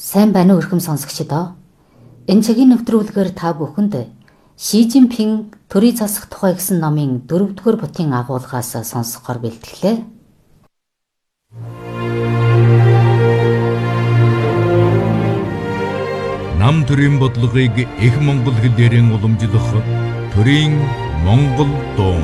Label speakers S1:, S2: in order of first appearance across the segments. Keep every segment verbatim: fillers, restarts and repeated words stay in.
S1: Сайн байна уу өрхөм сонсогчдоо. Энэ цагийн нэвтрүүлгээр та бүхэнд Ши Жинпинг төрийн засах тухай гэсэн номын дөрөвдүгээр бүтгийн агуулгаас сонсохоор бэлтгэлээ.
S2: Нам төрийн бодлогыг их монгол хэлээрэн уламжлах төрийн монгол дуун.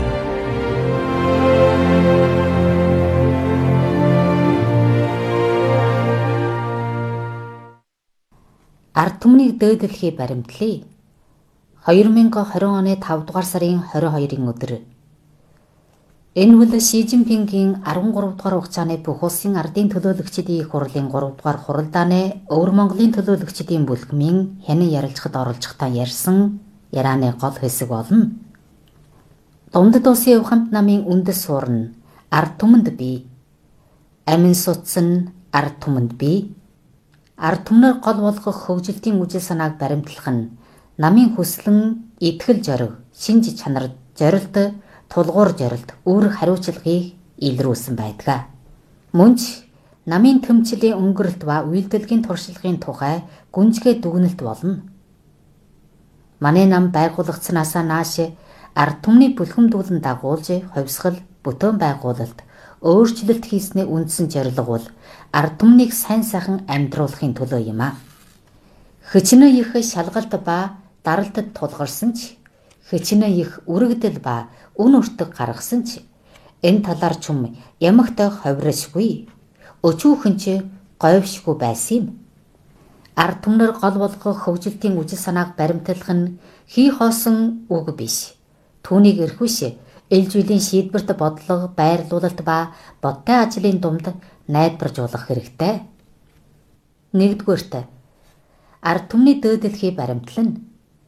S1: Ард түмнийг дээдлэхий баримтлая. хоёр мянган хорин оны тавдугаар сарын хорин хоёрын өдөр. Энэ бол Ши Жинпингийн арван гурав дугаар хугацааны бүх улсын ардын төлөөлөгчдийн их хурлын гурав дугаар хуралдааны Өвөр Монголын төлөөлөгчдийн бүлгмийн хянан ярилцлагад оролцохдоо ярьсан ярианы гол хэсэг болно. Дундад улсын өв хамт намын үндэс суур нь ард түмэнд бий. Амин суц нь ард түмэнд бий. Ард түмнэр гол болгох хөгжилтийн үжил санааг баримтлах нь намын хүслэн итгэл зориг, шинж чанар зорилт, тулгуур зорилт, үүрэг хариуцлагыг илрүүлсэн байдаг. Мөн ч намын төмчлийн өнгөрөлт ба үйлдвэрлэгийн туршлагын тухай гүнзгий дүгнэлт болно. Манай нам байгуулагдсанаасаа нааш ард түмний бүлхэмдүүлэн дагуулж хувьсгал, бүтээн байгуулалт, өөрчлөлт хийснээ үндсэн зорилго бол ард түмнийг сайн сайхан амьдруулахын төлөө юм а. Хичнээн их шалгалт ба даралтад тулгарсан ч, хичнээн их үрэгдэл ба үн өртөг гаргасан ч энэ талаар чум ямагтай ховрашгүй, өчүүхэн ч говьшгүй байсан юм. Ард түмнэр гол болгох хөгжилтийн үжил санааг баримтлах нь хий хоосон үг биш. Түүнийг эрхвиш ээлжүүлийн шийдвэрт бодлого, байрлуулалт ба бодтой ажлын дунд найдваржуулах хэрэгтэй. Нэгдүгээрт ард түмний дээдлэхий баримтлана.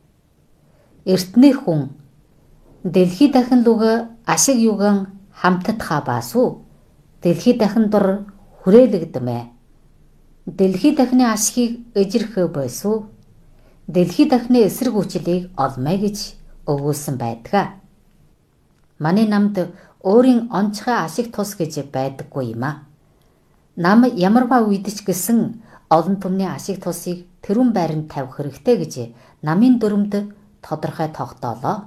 S1: Эртний хүн дэлхий дахин луг ашиг юган хамтад ха басу. Дэлхий дахин дор хүрээлэгдэмэ. Дэлхий дахины ашигыг эжирхэ байсу. Дэлхий дахины эсрэг хүчлийг олмай гэж өгүүлсэн байдаг. Манай намд өөрийн онцгой ашиг тус гэж байдаггүй юм а. Нам ямарваа үед ч гэсэн олон түмний ашиг тусыг тэрүүн байранд тавих хэрэгтэй гэж намын дүрмд тодорхой тогтоолоо.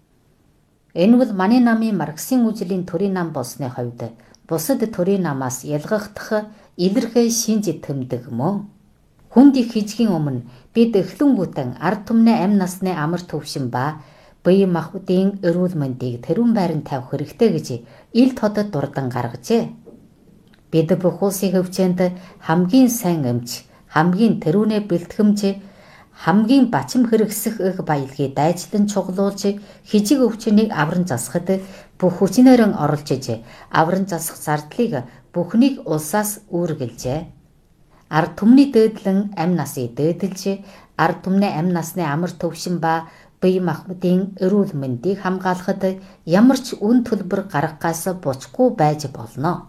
S1: Энэ бол манай намын Марксийн үжлийн төрийн нам болсны хувьд бусад төрийн намаас ялгахдах илэрхий шинж тэмдэг мөн. Хүнд их хижгийн өмнө бид эхлэнгүүтэн ард түмний амь насны амар төвшин ба бие махбодын эрүүл мэндийг тэрүүн байранд тавих хэрэгтэй гэж ил тодод дурдан гаргажээ. Бид бүх улсын хөвчөнд хамгийн сайн эмч, хамгийн тэрүүнээ бэлтгэмж, хамгийн бачим хэрэгсэх эх баялагийг дайчлан чуглуулж хижиг өвчнийг авран засахад бүх хүчнээрэн оролцож авран засах зардлыг бүхнийг улсаас үүргэлжээ. Ард түмний дээдлэн амь насыг дээдэлж, ард түмний амь насны амар төвшин ба бие махбодын эрүүл мэндийг хамгаалахад ямар ч үн төлбөр гаргахаас бучгүй байж болно.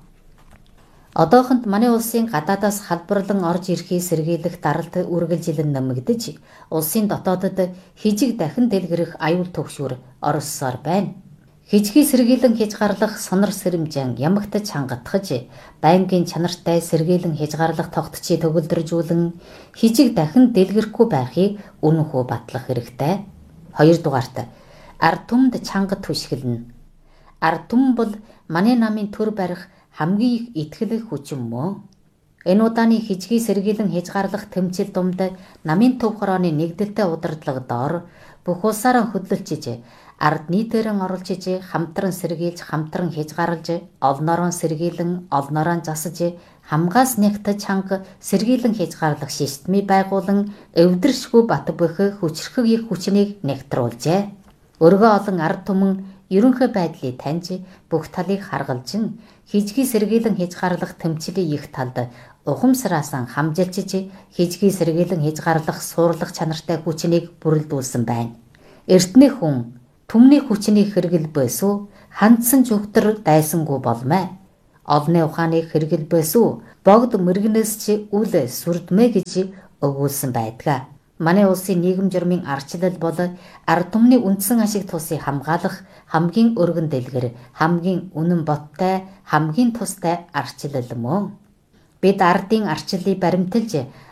S1: Одоохонд манай улсын гадаадаас халбарлан орж ирэхийг сэргийлэх даралт үргэлжилэн нэмэгдэж, улсын дотоодод хижиг дахин дэлгэрэх аюул төгшүүр оролцсоор байна. Хижгийг сэргийлэн хязгаарлах сонор сэрэмжэн ямагтаж хангатгаж, байнгын чанартай сэргийлэн хязгаарлах тогтцыг төгөлдржүүлэн хижиг дахин дэлгэрхгүй байхыг үнэнхүү батлах хэрэгтэй. Хоёрдугаарт ард түмэнд чанга түшгэлнэ. Ард түмэн бол манай намын төр барих хамгийн их итгэл хүчин мөн. Энэ удааны хижгийг сэргийлэн хязгаарлах тэмцэл дунд намын төв хорооны нэгдэлтэй удирдлага доор бүх улсаараа хөдөлчиж, ард нийтээрэн оролцож, хамтран сэргийлж, хамтран хязгаарлаж, олноороо сэргийлэн, олноороо засаж, хамгаас нягт чанга сэргийлэн хязгаарлах системийг байгуулан эвдэршгүй бат бөх хүчрхэг их хүчнийг нэгтруулжээ. Өргөө олон ард түмэн ерөнхий байдлыг таньж, бүх талыг харгалж, хижгийг сэргийлэн хязгаарлах тэмцлийн их талд ухамсараасан хамжилчиж, хижгийг сэргийлэн хязгаарлах суурлах чанартай хүчнийг бүрэлдүүлсэн байна. Эртний хүн түмний хүчний хэрэгэл байсу хандсан зүгтэр дайсангүй болмай. Олны ухааны хэрэгэл байсу богд мэрэгнээс чи үл сүрдмэ гэж өгүүлсэн байдаг. Манай улсын нийгэм журмын арчлал бол ард түмний үндсэн ашиг тусыг хамгаалах хамгийн өргөн дэлгэр, хамгийн үнэн боттой, хамгийн тустай арчлал мөн. Бид ардын арчлалыг баримталж,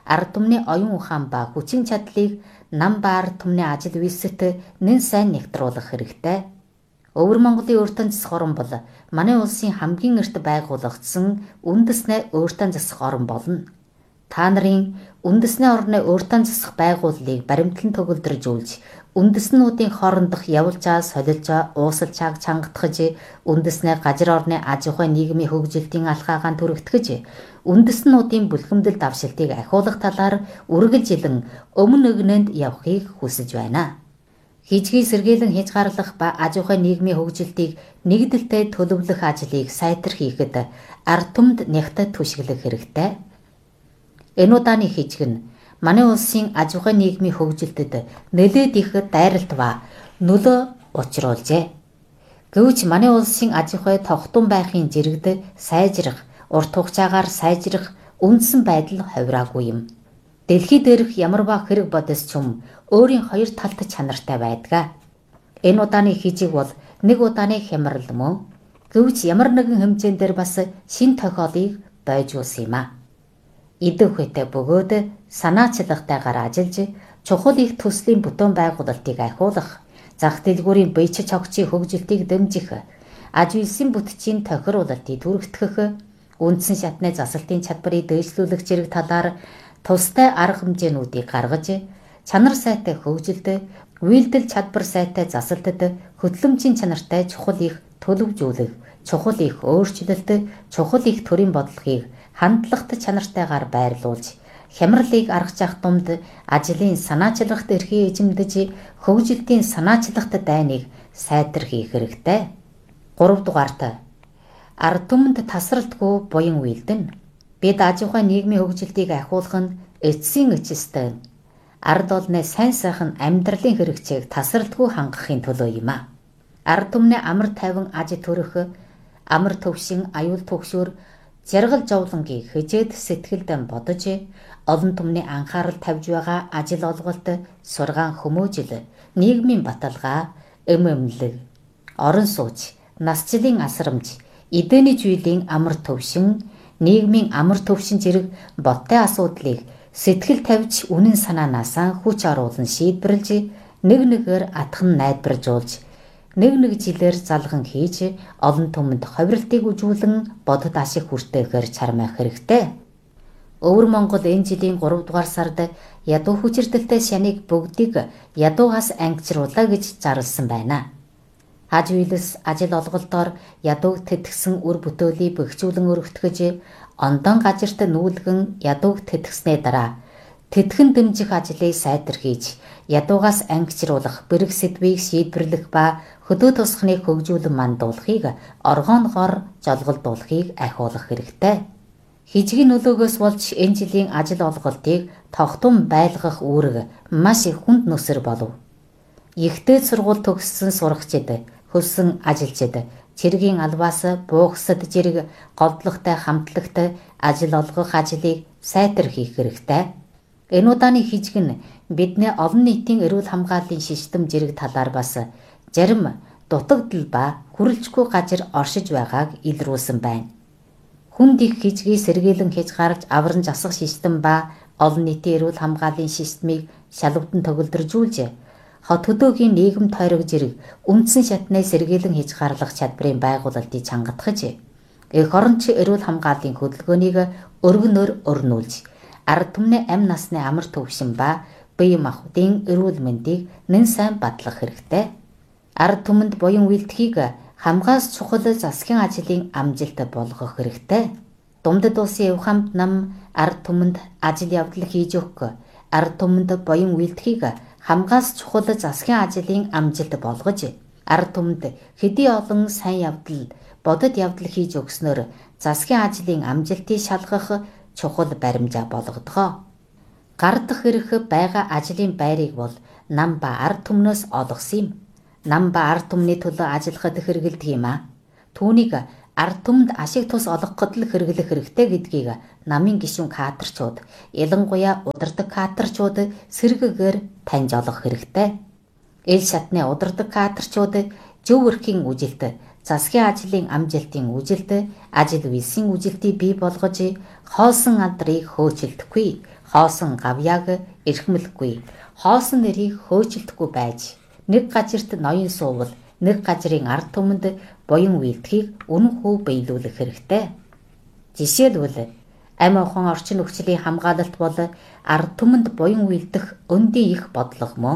S1: ард түмний оюун ухаан ба хүчин чадлыг нам ба ард түмний ажил үйлсэд нэн сайн нэгтруулах хэрэгтэй. Өвөр Монголын өөртөө засах орн бол манай улсын хамгийн эрт байгуулагдсан үндэснээ өөртөө засах орн болно. Та нарын үндэсний орны өөртөө засах байгууллыг баримтлан төгөлдржүүлж, үндэснүүдийн хоорондох явуулчаа солилжоо уусалчааг чангатгаж, үндэснээ газар орны аж ахуй нийгмийн хөгжилтийн алхаагаан түрэгтгэж, үндэснүүдийн бүлгэмдэл давшилтыг ахиулах талаар үргэлжилэн өмнө өгнөнд явахыг хүсэж байна. Хижгийг сэргээлэн хязгаарлах ба аж ахуй нийгмийн хөгжилтийг нэгдэлтэй төлөвлөх ажлыг сайтар хийхэд ард түмэнд нягтад түшиглэх хэрэгтэй. Энэ удааны хижиг нь манай улсын аж ахуй нийгмийн хөгжилтэд нэлээд их дайралт ба нөлөө учруулжээ. Гэвч манай улсын аж ахуй тогтун байхын зэрэгд сайжрах, урт хугацаагаар сайжрах үндсэн байдал хувираагүй юм. Дэлхий дээрх ямар ба хэрэг бодис ч юм өөрийн хоёр талт чанартай байдаг. Энэ удааны хижиг бол нэг удааны хямрал мөн. Гэвч ямар нэгэн хэмжээндээр бас шин тохиолыг бойжуулсан юм а. Идэх үедээ бөгөөд санаачлагтайгаар ажиллаж, чухал их төслийн бүтээн байгуулалтыг ахиулах, зах дэлгүүрийн бие чогчийн хөгжилтийг дэмжих, аж үйлсийн бүтцийн тохируулалтыг түргэтгэх, үндсэн шатны засалтын чадварыг дээшлүүлэх зэрэг талаар тустай арга хэмжээнүүдийг гаргаж, чанар сайтай хөгжилд, үйлдэл чадвар сайтай засалтад хөтлөмжийн чанартай чухал их төлөвжүүлэх, чухал их өөрчлөлт, чухал их төрийн бодлогыг хандлагат чанартайгаар байрлуулж, хямралыг аргажих тумд ажлын санаачлагт эрхээ эзэмдэж, хөгжилтийн санаачлагт дайныг сайтар хийх хэрэгтэй. гурав дугаарт ард түмэнд тасралтгүй буян үйлдэн. Бид аж ахуй нийгмийн хөгжилтийг ахиулах нь эцсийн эцэстэй. Ард олны сайн сайхан амьдралын хэрэгцээг тасралтгүй хангахын төлөө юм а. Ард түмний амар тайван аж төрөх, амар төвшин аюул төгшөөр жаргал жовлонгийг хижээд сэтгэлдэн бодож, олон түмний анхаарал тавьж байгаа ажил олголт, сургаан хүмүүжил, нийгмийн баталгаа, эм эмнэлэг, орон сууч, насжилын асрамж, эдээний зүйлийн амар төвшин, нийгмийн амар төвшин зэрэг боттой асуудлыг сэтгэл тавьж үнэн санаанаасаа хүч оруулан шийдвэрлэж, нэг нэгээр атхан найдваржуулж, нэг нэг жилээр залган хийж, олон түмэнд ховиралтыг үзүүлэн бодод ашиг хүртээхээр чармайх хэрэгтэй. Өвөр Монгол энэ жилийн гурав дугаар сард ядуу хүчирдэлтэй шаныг бүгдийг ядуугаас ангижруулаа гэж зарласан байна. Аж үйлс ажил олголтоор ядууг тэтгсэн үр бүтээлийг бэхжүүлэн өргөтгөж, ондон газарт нүүлгэн ядууг тэтгснээ дараа тэтгэн дэмжих ажлыг сайтар хийж, ядуугаас ангижруулах бэрх сэдвийг шийдвэрлэх ба хөдөө тусахныг хөгжүүлэн мандуулахыг оргоонгоор жолголдуулахыг ахиулах хэрэгтэй. Хижгийн нөлөөгөөс болж энэ жилийн ажил олголтыг тогтун байлгах үүрэг маш их хүнд нүсэр болов. Ихтэй сургууль төгссөн сурагчид, хөлсөн ажилчид цэргийн албаас буугсад зэрэг голдлоготой хамтлагт ажил олгох ажлыг сайтар хийх хэрэгтэй. Энэ удааны хижиг нь бидний олон нийтийн эрүүл хамгааллын систем зэрэг талаар бас зарим дутагдал ба хүрэлцгүй газар оршиж байгааг илрүүлсэн байна. Хүнд их хижгийг сэргээлэн хязгаарч авран засах систем ба олон нийтийн эрүүл хамгааллын системийг шалгавдан төгөлдржүүлж, хот хөдөөгийн нийгэм тойрог зэрэг үндсэн шатны сэргээлэн хязгаарлах чадварын байгуулалтыг чангатгаж, эх оронч эрүүл хамгааллын хөдөлгөөнийг өргөнөөр өрнүүлж, ард түмний амь насны амар төвшин ба бие махбодын эрүүл мэндийг нэн сайн батлах хэрэгтэй. Ард түмэнд буян үйлдэхийг хамгаас чухал засгийн ажлын амжилт болгох хэрэгтэй. Думдад улсын эв хамт нам ард түмэнд ажил явдал хийж өгөх, ард түмэнд буян үйлдэхийг хамгаас чухал засгийн ажлын амжилт болгож, ард түмэнд хэдий олон сайн явдал, бодит явдал хийж өгснөөр засгийн ажлын амжилтыг шалгах чухал баримжаа болгодгоо. Гардах хэрэг байгаа ажлын байрыг бол нам ба ард түмнөөс олгосон юм. Нам ба ард түмний төлөө ажиллахад хэрэгэлдэг юм а. Түүнийг ард түмэнд ашиг тус олгоход л хэрэглэх хэрэгтэй гэдгийг намын гишүүн кадрчууд, ялангуяа удирдаг кадрчууд сэргэгээр таньж олох хэрэгтэй. Эл шатны удирдаг кадрчууд зөв өрхийн үжилт, засгийн ажлын амжилтын үжилт, ажил үйлсийн үжилтийг бий болгож, хоолсон алдрыг хөөцөлдөхгүй, хоосон гавьяаг эрхмэлгүй, хоосон нэрийг хөөжилдөхгүй байж, нэг газарт ноён суувал нэг газрын ард түмэнд буян үйлдэхийг үнэнхүү биелүүлэх хэрэгтэй. Жишээлбэл амь ухаан орчин нөхцөлийн хамгаалалт бол ард түмэнд буян үйлдэх өндийн их бодлого мөн.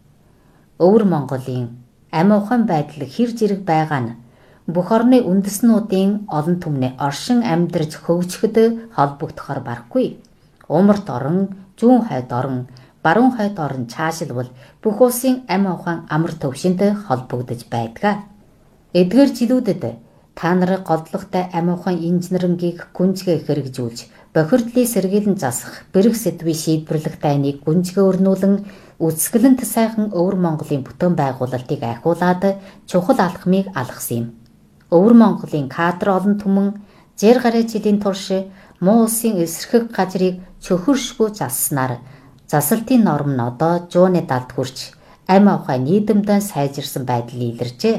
S1: Өвөр Монголын амь ухаан байдал хэр зэрэг байгаа нь бүх орны үндэснүүдийн олон түмний оршин амьдарч хөгжөхөд холбогдохоор барахгүй. Умарт орон, зүүн хойд орон, баруун хойд орон цаашилбал бүх улсын амь ухаан амар төвшөнд холбогдож байдаг. Эдгээр жилүүдэд та нар голдлоготой амь ухаан инженерингийг гүнзгий хэрэгжүүлж, бохирдлыг сэргийлэн засах, бэрх сэдвийн шийдвэрлэх дайныг гүнзгий өрнүүлэн, үсгэлэнт сайхан Өвөр Монголын бүтээн байгуулалтыг ахиулаад чухал алхмыг алгасан юм. Өвөр Монголын кадр олон түмэн зэр гараа жилийн турш муу улсын эсрэг газрыг чөхөршгүй засснаар засалтын норм нь одоо жууны далд хүрч амь ухаан нийгэмдээ сайжирсан байдал илэржээ.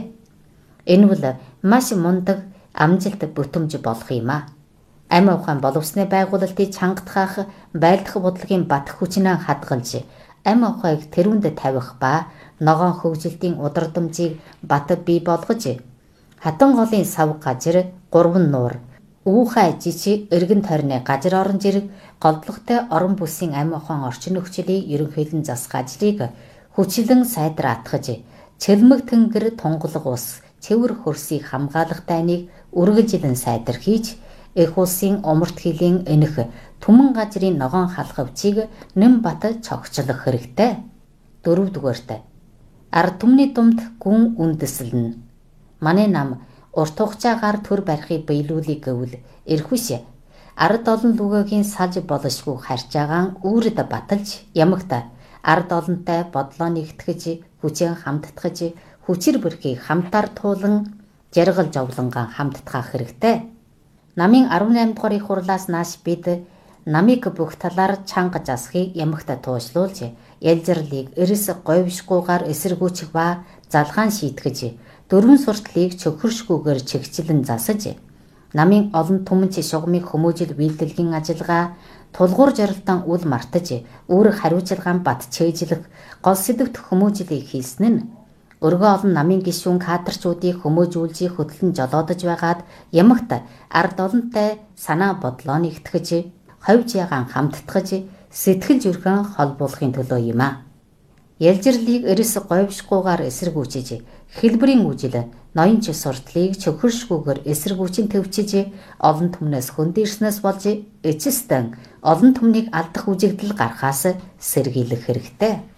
S1: Энэ бол маш мундаг амжилт бүтэмж болох юм а. Амь ухаан боловсны байгуулалтыг чангатгах байлдах бодлогын бат хүчнээ хадгалж, амь ухааг тэрүүнд тавих ба ногоон хөгжилтийн удирдамжийг бат бий болгож, хатан голын сав газар, гурван нуур, үүхай жижиг эргэн тойрны газар орон зэрэг голдлоготой орон бүсийн амь ухаан орчин нөхцөлийг ерөнхийлөн засах ажлыг хүчлэн сайдраатгаж, чэлмэг тэнгэр тунгалаг ус, цэвэр хөрсийг хамгаалах дайныг үргэлжлэн сайдар хийж, эх улсын умарт хилийн энэх түмэн газрын ногоон халхавчийг нэм бат цогцлох хэрэгтэй. Дөрөвдүгээрт ард түмний дунд гүн үндэслэн. Манай нам урт хугацаагаар төр барихыг биелүүлэх гэвэл эрхвиш ард олон лүгэгийн салж болошгүй харьцаагаан үүрд баталж, ямагт ард олонтой бодлоо нэгтгэж, хүчээр хамтдахж, хүчээр бүрхийг хамтаар туулан, жаргал жовлонгаан хамтдах хэрэгтэй. Намын арван аймд дугаар их хурлаас нааш бид намыг бүх талаар чанга засахыг ямагт туушлуулж, ялжрлыг эрс говьшгүйгээр эсэргүүцэх ба залгаан шийтгэж, дөрвөн суртлыг чөхөршгүйгээр чигчлэн засаж, намын олон түмэнч шугамыг хүмүүжил бэлдэлгийн ажиллагаа тулгуур жаргалтан үл мартаж, үүрэг хариуцлагаан бат чэйжлэх гол сэдвт хүмүүжлийг хийсэн нь өргөө олон намын гишүүн кадрчуудыг хүмүүжүүлж хөтлөн жолоодож байгаад ямагт ард олонтой санаа бодлоо нэгтгэж, ховж ягаан хамтдахж, сэтгэл зүрхэн холбуулахын төлөө юм а. Ялжрлыг эрс говьшгүйгээр эсэргүүцэж, хэлбэрийн үжил ноёнч суртлыг чөхөршгүйгээр эсэргүүцэн төвчиж, олон түмнээс хөндөрснөөс болж эцэстэн олон түмнийг алдах үжигдэл гарахаас сэргийлэх хэрэгтэй.